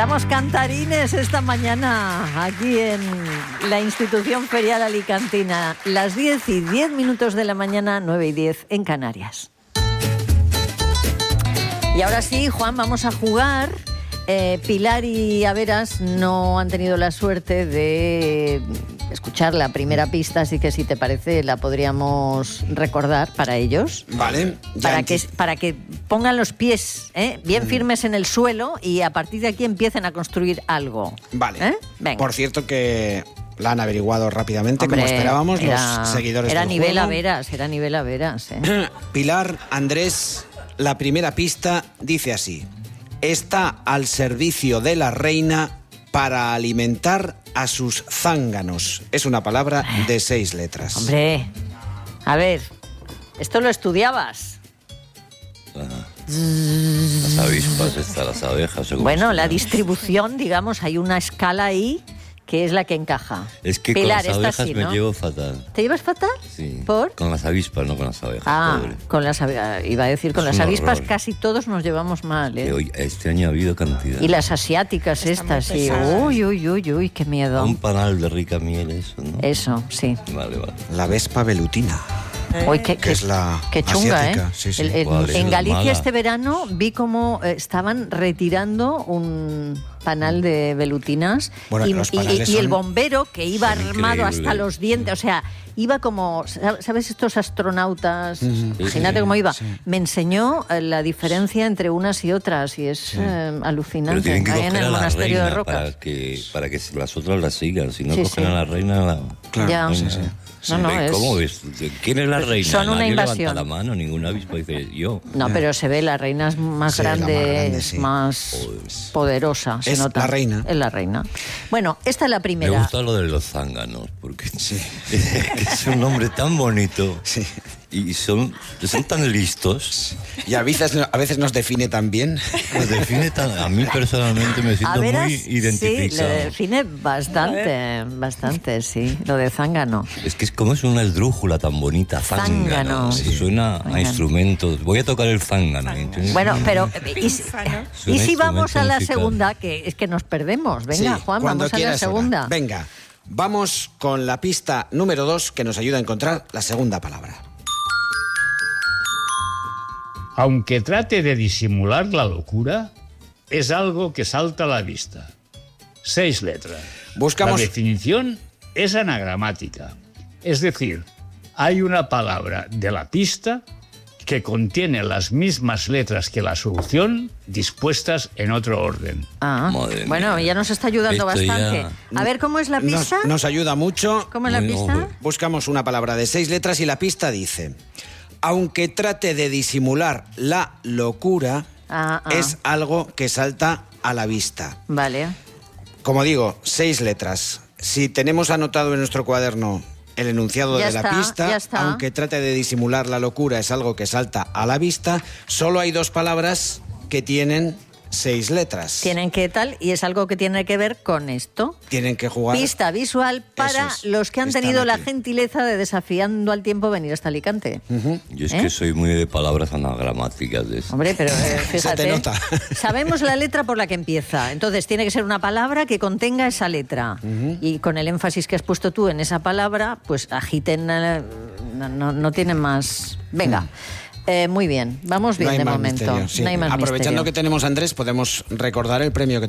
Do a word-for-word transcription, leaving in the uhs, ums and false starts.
Estamos cantarines esta mañana aquí en la institución ferial alicantina. Las diez y diez minutos de la mañana, nueve y diez en Canarias. Y ahora sí, Juan, vamos a jugar. Eh, Pilar y Averas no han tenido la suerte de escuchar la primera pista, así que si te parece la podríamos recordar para ellos. Vale. Para que, para que pongan los pies ¿eh? bien firmes en el suelo y a partir de aquí empiecen a construir algo. Vale. ¿Eh? Venga. Por cierto que la han averiguado rápidamente, Hombre, como esperábamos, era, los seguidores era del nivel juego. Averas, era nivel Averas. ¿eh? Pilar, Andrés, la primera pista dice así: está al servicio de la reina para alimentar a sus zánganos. Es una palabra de seis letras. Hombre, a ver, ¿esto lo estudiabas? Ajá. Las avispas, estas, las abejas. Bueno, la distribución, digamos, hay una escala ahí que es la que encaja. Es que Pilar, con las abejas sí, me ¿no? llevo fatal. ¿Te llevas fatal? Sí. ¿Por? Con las avispas, no con las abejas. Ah, pobre. con las abejas. Iba a decir, con Es las un avispas horror. casi todos nos llevamos mal, ¿eh? Que hoy, este año ha habido cantidad. Y las asiáticas Están estas, muy sí. pesadas. Uy, uy, uy, uy, qué miedo. Un panal de rica miel, eso, ¿no? Eso, sí. Vale, vale. La vespa velutina. Uy, qué, Que es la qué chunga, asiática, ¿eh? sí, sí. El- el- ¿Cuál es en la Galicia mala? este verano vi cómo eh, estaban retirando un panal de velutinas Bueno, y, los y- panales y el son- bombero que iba son armado hasta increíbles. los dientes, o sea, iba como, ¿sabes estos astronautas? Imagínate sí, cómo iba. sí. Me enseñó eh, la diferencia entre unas y otras y es eh, Pero alucinante. tienen que Ahí en coger el a la monasterio de reina Rocas. para que, para que las otras la sigan. Si no Sí, cogen sí. a la reina... La... Claro, Ya. Venga. sí, sí. No, no, Ve, es- ¿Cómo ves? ¿Quién es la reina? Son una Nadie invasión. levanta la mano, ningún avispa dice yo. No, pero se ve, la reina es más Sí, la más grande, grande, es sí. más poderosa. Se Es nota. la reina. Es la reina. Bueno, esta es la Me primera. gusta lo de los zánganos, porque es un nombre tan bonito Sí. y son, son tan listos. Y a veces, a veces nos define también. Nos define tan, a mí personalmente me A siento veras, muy identificado. sí, lo define bastante, bastante, sí, lo de zángano. Es que es como es una esdrújula tan bonita, zángano. Zángano. Sí. Suena Zángano. a instrumentos. Voy a tocar el zángano. ¿entiendes? Bueno, pero ¿y si, Pífano. y si vamos a la musical. segunda? Que es que nos perdemos. Venga, Sí, Juan, cuando vamos a la quieras, segunda. Eva. Venga, vamos con la pista número dos que nos ayuda a encontrar la segunda palabra. Aunque trate de disimular la locura, es algo que salta a la vista. Seis letras. Buscamos- La definición es anagramática. Es decir, hay una palabra de la pista que contiene las mismas letras que la solución dispuestas en otro orden. Ah, Madre bueno, mía. ya nos está ayudando Esto ya- bastante. A ver, ¿cómo es la Nos, pista? nos ayuda mucho. ¿Cómo es la Muy pista? ojo. Buscamos una palabra de seis letras y la pista dice: aunque trate de disimular la locura, Ah, ah. es algo que salta a la vista. Vale. Como digo, seis letras. Si tenemos anotado en nuestro cuaderno el enunciado Ya de la está, pista, ya está. aunque trate de disimular la locura, es algo que salta a la vista, solo hay dos palabras que tienen seis letras. Tienen que tal, y es algo que tiene que ver con esto. Tienen que jugar. Pista visual para Eso es, los que han están tenido la aquí. gentileza de desafiando al tiempo venir hasta Alicante. Yo es ¿Eh? que soy muy de palabras anagramáticas de eso. Hombre, pero eh, fíjate, te nota. sabemos la letra por la que empieza. Entonces tiene que ser una palabra que contenga esa letra. Y con el énfasis que has puesto tú en esa palabra, pues agiten, eh, no, no, no tiene más. Venga. Eh, muy bien, vamos bien No hay de más momento. misterio, sí. No hay más Aprovechando misterio. que tenemos a Andrés, podemos recordar el premio que